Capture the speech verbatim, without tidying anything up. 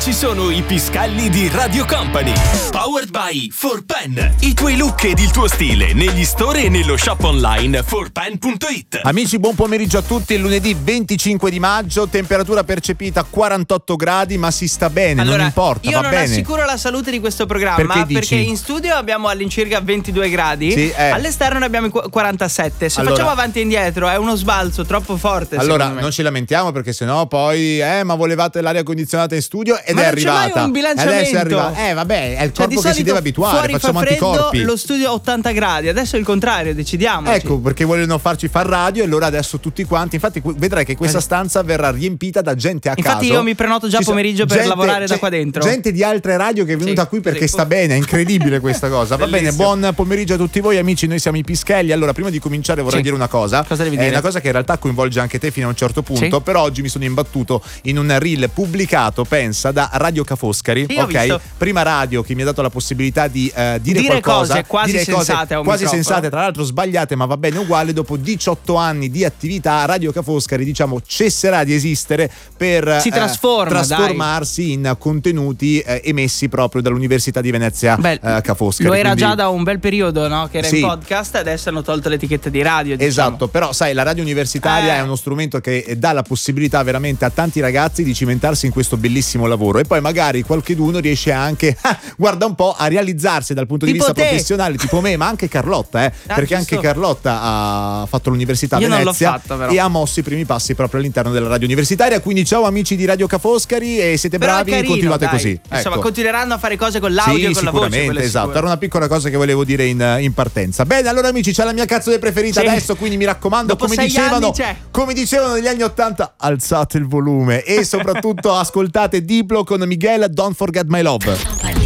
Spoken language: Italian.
ci sono i Piscalli di Radio Company. Powered by four pen. I tuoi look ed il tuo stile negli store e nello shop online four pen punto it. Amici, buon pomeriggio a tutti. Il lunedì venticinque di maggio, temperatura percepita quarantotto gradi, ma si sta bene, allora, non importa, io va non bene. assicuro la salute di questo programma perché, perché in studio abbiamo all'incirca ventidue gradi, sì, eh. all'esterno ne abbiamo quarantasette. Se allora, facciamo avanti e indietro è uno sbalzo troppo forte. Allora non ci lamentiamo, perché sennò poi eh ma volevate l'aria condizionata in studio ed ma è non arrivata. C'è mai un bilanciamento. Adesso è arrivata. Eh vabbè, è il cioè, corpo che si deve abituare, fuori facciamo fa freddo, anticorpi. Lo studio ottanta gradi, adesso è il contrario, decidiamo. Ecco, perché vogliono farci far radio e allora adesso tutti quanti, infatti vedrai che questa stanza verrà riempita da gente a Infatti caso. Infatti io mi prenoto già Ci pomeriggio per gente, lavorare da qua dentro. Gente di altre radio che è venuta sì, qui perché sì. sta bene, è incredibile questa cosa. Va Bellissimo. bene, buon pomeriggio a tutti voi amici, noi siamo i Pischelli. Allora, prima di cominciare vorrei sì. dire una cosa. Cosa devi è dire? una cosa che in realtà coinvolge anche te fino a un certo punto, sì. però oggi mi sono imbattuto in un reel pubblicato, pensa, da Radio Ca' Foscari, sì, ok? Prima radio che mi ha dato la possibilità di uh, dire, dire qualcosa, cose quasi dire sensate cose a un quasi microfono. sensate, tra l'altro sbagliate, ma va bene uguale. Dopo diciotto anni di attività, Radio Ca' Foscari, diciamo, cesserà di esistere per si trasforma, eh, trasformarsi dai. in contenuti eh, emessi proprio dall'Università di Venezia. Beh, eh, Ca' Foscari. lo era quindi... già da un bel periodo, no? Che era sì. in podcast, adesso hanno tolto l'etichetta di radio, diciamo. Esatto, però sai, la radio universitaria eh. è uno strumento che dà la possibilità veramente a tanti ragazzi di cimentarsi in questo bellissimo lavoro, e poi magari qualcheduno riesce anche, ah, guarda un po', a realizzarsi dal punto di tipo vista te. professionale, tipo me, ma anche Carlotta, eh, ah, perché giusto. anche Carlotta ha fatto l'università a Io Venezia non l'ho fatto, però. e ha mosso i primi passi proprio all'interno della radio universitaria. Quindi ciao amici di Radio Ca' Foscari, e siete però bravi, carino, continuate dai. così. Insomma, ecco. continueranno a fare cose con l'audio sì, e con la voce. sicuramente, esatto. Sicure. Era una piccola cosa che volevo dire in, in partenza. Bene, allora amici, c'è la mia canzone preferita sì. adesso, quindi mi raccomando, Dopo come sei dicevano, anni c'è. come dicevano negli anni ottanta, alzate il volume e soprattutto ascoltate Diplo con Miguel, Don't Forget My Love.